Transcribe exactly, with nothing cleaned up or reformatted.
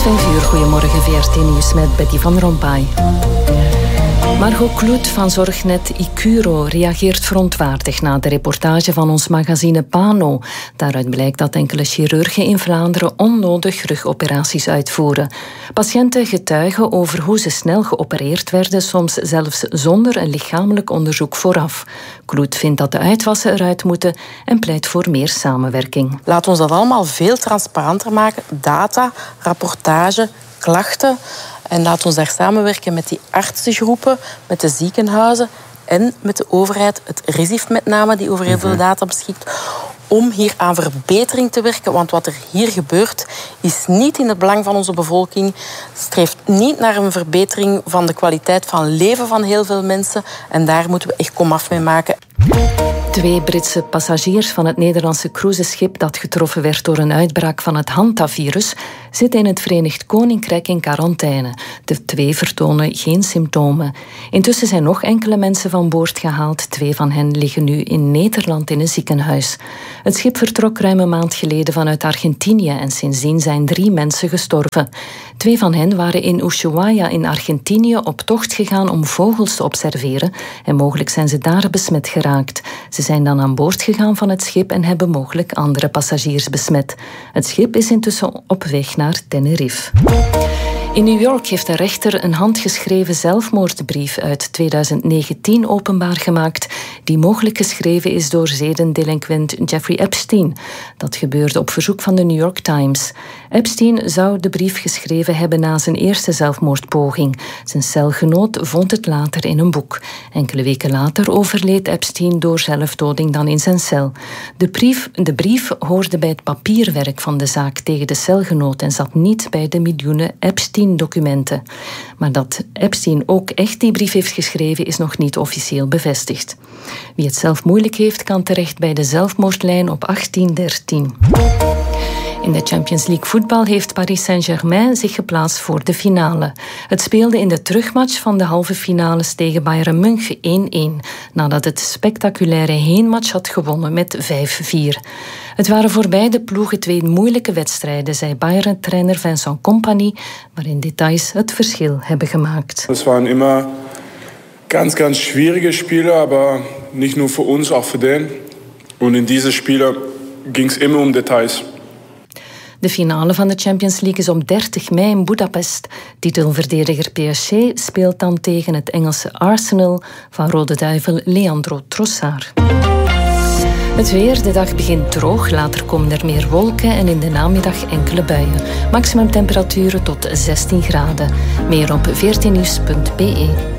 vijf uur, goedemorgen V R T Nieuws met Betty van Rompuy. Margot Kloet van zorgnet Icuro reageert verontwaardigd na de reportage van ons magazine Pano. Daaruit blijkt dat enkele chirurgen in Vlaanderen onnodig rugoperaties uitvoeren. Patiënten getuigen over hoe ze snel geopereerd werden, soms zelfs zonder een lichamelijk onderzoek vooraf. Kloet vindt dat de uitwassen eruit moeten en pleit voor meer samenwerking. Laat ons dat allemaal veel transparanter maken. Data, rapportage, klachten. En laat ons daar samenwerken met die artsengroepen, met de ziekenhuizen en met de overheid, het R I S I F met name, die over heel veel data beschikt, om hier aan verbetering te werken. Want wat er hier gebeurt, is niet in het belang van onze bevolking, streeft niet naar een verbetering van de kwaliteit van leven van heel veel mensen. En daar moeten we echt komaf mee maken. Twee Britse passagiers van het Nederlandse cruiseschip dat getroffen werd door een uitbraak van het Hantavirus zitten in het Verenigd Koninkrijk in quarantaine. De twee vertonen geen symptomen. Intussen zijn nog enkele mensen van boord gehaald. Twee van hen liggen nu in Nederland in een ziekenhuis. Het schip vertrok ruim een maand geleden vanuit Argentinië en sindsdien zijn drie mensen gestorven. Twee van hen waren in Ushuaia in Argentinië op tocht gegaan om vogels te observeren en mogelijk zijn ze daar besmet geraakt. Ze zijn dan aan boord gegaan van het schip en hebben mogelijk andere passagiers besmet. Het schip is intussen op weg naar Tenerife. In New York heeft de rechter een handgeschreven zelfmoordbrief uit tweeduizend negentien openbaar gemaakt, die mogelijk geschreven is door zedendelinquent Jeffrey Epstein. Dat gebeurde op verzoek van de New York Times. Epstein zou de brief geschreven hebben na zijn eerste zelfmoordpoging. Zijn celgenoot vond het later in een boek. Enkele weken later overleed Epstein door zelfdoding dan in zijn cel. De brief, de brief hoorde bij het papierwerk van de zaak tegen de celgenoot en zat niet bij de miljoenen Epstein-documenten. Maar dat Epstein ook echt die brief heeft geschreven is nog niet officieel bevestigd. Wie het zelf moeilijk heeft, kan terecht bij de zelfmoordlijn op achttien dertien. In de Champions League voetbal heeft Paris Saint-Germain zich geplaatst voor de finale. Het speelde in de terugmatch van de halve finales tegen Bayern München één-één, nadat het spectaculaire heenmatch had gewonnen met vijf vier. Het waren voor beide ploegen twee moeilijke wedstrijden, zei Bayern-trainer Vincent Kompany, waarin details het verschil hebben gemaakt. Het waren immer ganz, ganz schwierige Spiele, aber nicht nur für uns, auch für den. Und in diese Spiele ging es immer um Details. De finale van de Champions League is op dertig mei in Budapest. Titelverdediger P S G speelt dan tegen het Engelse Arsenal van Rode Duivel Leandro Trossard. Het weer, de dag begint droog, later komen er meer wolken en in de namiddag enkele buien. Maximum temperaturen tot zestien graden. Meer op veertien nieuws punt b e.